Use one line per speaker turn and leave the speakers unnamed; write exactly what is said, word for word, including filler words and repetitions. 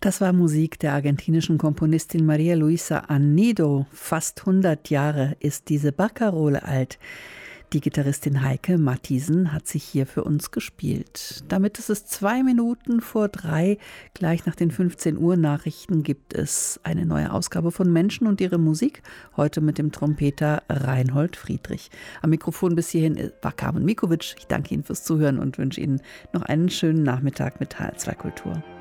Das war Musik der argentinischen Komponistin María Luisa Anido. Fast hundert Jahre ist diese Barkarole alt. Die Gitarristin Heike Mathiesen hat sich hier für uns gespielt. Damit ist es zwei Minuten vor drei. Gleich nach den fünfzehn Uhr Nachrichten gibt es eine neue Ausgabe von Menschen und ihre Musik. Heute mit dem Trompeter Reinhold Friedrich. Am Mikrofon bis hierhin war Carmen Mikovic. Ich danke Ihnen fürs Zuhören und wünsche Ihnen noch einen schönen Nachmittag mit H L zwei Kultur.